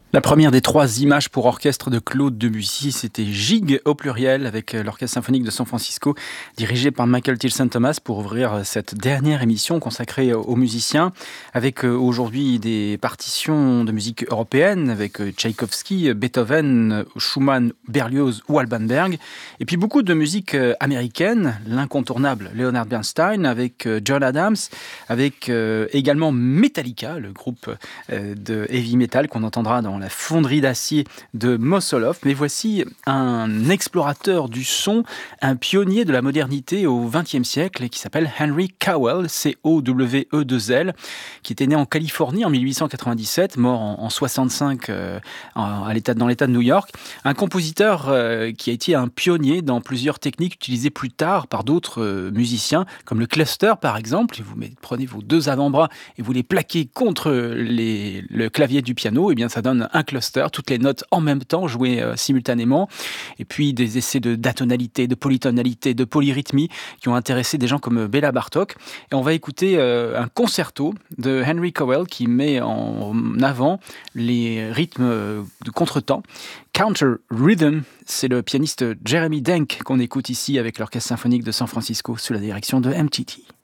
La première des 3 images pour orchestre de Claude Debussy, c'était Gigue au pluriel avec l'Orchestre symphonique de San Francisco, dirigé par Michael Tilson Thomas pour ouvrir cette dernière émission consacrée aux musiciens, avec aujourd'hui des partitions de musique européenne, avec Tchaïkovski, Beethoven, Schumann, Berlioz ou Alban Berg, et puis beaucoup de musique américaine, l'incontournable Leonard Bernstein, avec John Adams, avec également Metallica, le groupe de heavy metal qu'on entendra dans la fonderie d'acier de Mosolov. Mais voici un explorateur du son, un pionnier de la modernité au XXe siècle qui s'appelle Henry Cowell, C-O-W-E-2-L, qui était né en Californie en 1897, mort en 65 dans l'État de New York. Un compositeur qui a été un pionnier dans plusieurs techniques utilisées plus tard par d'autres musiciens, comme le cluster par exemple. Prenez vos 2 avant-bras et vous les plaquez contre le clavier du piano, et bien ça donne un cluster, toutes les notes en même temps jouées simultanément, et puis des essais d'atonalité, de polytonalité, de polyrythmie qui ont intéressé des gens comme Béla Bartók. Et on va écouter un concerto de Henry Cowell qui met en avant les rythmes de contretemps. Counter Rhythm, c'est le pianiste Jeremy Denk qu'on écoute ici avec l'Orchestre symphonique de San Francisco sous la direction de MTT.